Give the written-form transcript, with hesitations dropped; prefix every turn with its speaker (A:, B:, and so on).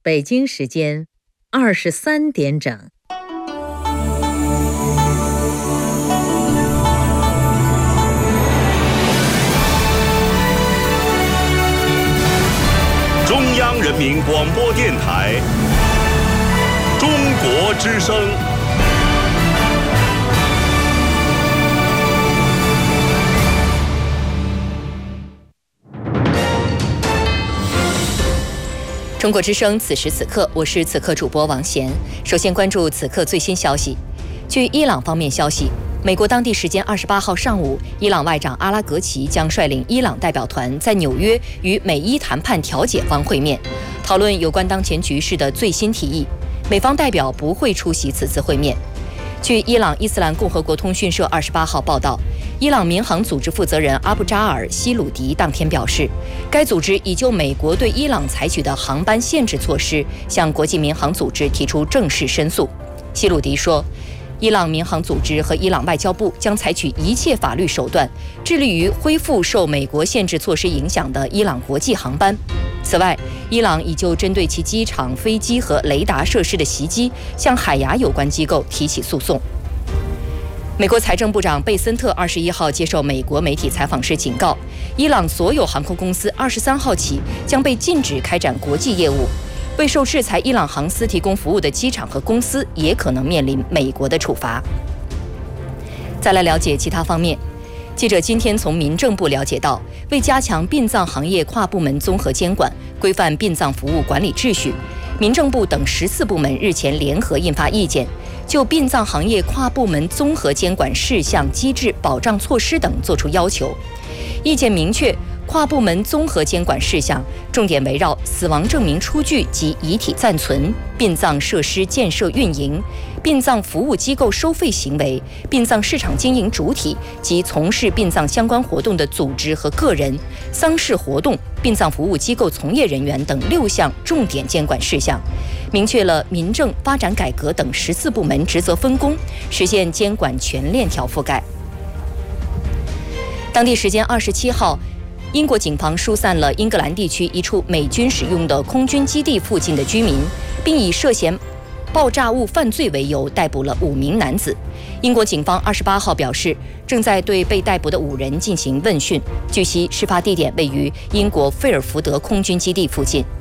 A: 北京时间23点整。
B: 中央人民广播电台中国之声。
C: 中国之声，此时此刻，我是此刻主播王贤。首先关注此刻最新消息。据伊朗方面消息，美国当地时间28号上午，伊朗外长阿拉格齐将率领伊朗代表团在纽约与美伊谈判调解方会面，讨论有关当前局势的最新提议。美方代表不会出席此次会面。据伊朗伊斯兰共和国通讯社28号报道，伊朗民航组织负责人阿布扎尔·希鲁迪当天表示，该组织已就美国对伊朗采取的航班限制措施向国际民航组织提出正式申诉。希鲁迪说，伊朗民航组织和伊朗外交部将采取一切法律手段，致力于恢复受美国限制措施影响的伊朗国际航班。此外，伊朗已就针对其机场、飞机和雷达设施的袭击，向海牙有关机构提起诉讼。美国财政部长贝森特21号接受美国媒体采访时警告，伊朗所有航空公司23号起将被禁止开展国际业务。为受制裁伊朗航司提供服务的机场和公司也可能面临美国的处罚。再来了解其他方面。记者今天从民政部了解到，为加强殡葬行业跨部门综合监管，规范殡葬服务管理秩序，民政部等14部门日前联合印发意见，就殡葬行业跨部门综合监管事项、机制、保障措施等作出要求。意见明确，跨部门综合监管事项重点围绕死亡证明出具及遗体暂存、殡葬设施建设运营、殡葬服务机构收费行为、殡葬市场经营主体及从事殡葬相关活动的组织和个人、丧事活动、殡葬服务机构从业人员等6项重点监管事项，明确了民政、发展改革等14部门职责分工，实现监管全链条覆盖。当地时间27号，英国警方疏散了英格兰地区一处美军使用的空军基地附近的居民，并以涉嫌爆炸物犯罪为由逮捕了5名男子。英国警方28号表示，正在对被逮捕的5人进行问讯。据悉，事发地点位于英国费尔福德空军基地附近。